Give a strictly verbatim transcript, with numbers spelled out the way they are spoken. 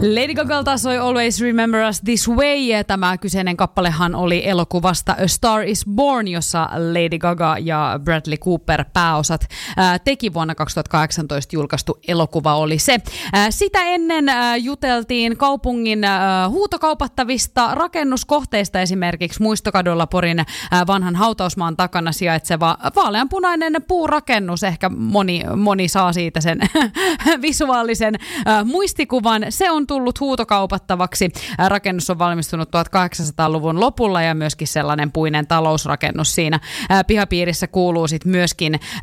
Lady Gagalta soi Always Remember Us This Way. Tämä kyseinen kappalehan oli elokuvasta A Star is Born, jossa Lady Gaga ja Bradley Cooper pääosat ää, teki vuonna kaksituhattakahdeksantoista julkaistu elokuva oli se. Ää, sitä ennen ää, juteltiin kaupungin ää, huutokaupattavista rakennuskohteista, esimerkiksi Muistokadulla Porin ää, vanhan hautausmaan takana sijaitseva vaaleanpunainen puurakennus. Ehkä moni, moni saa siitä sen visuaalisen ää, muistikuvan. Se on tullut huutokaupattavaksi. Ää, rakennus on valmistunut tuhatkahdeksansataaluvun lopulla ja myöskin sellainen puinen talousrakennus siinä ää, pihapiirissä kuuluu sitten myöskin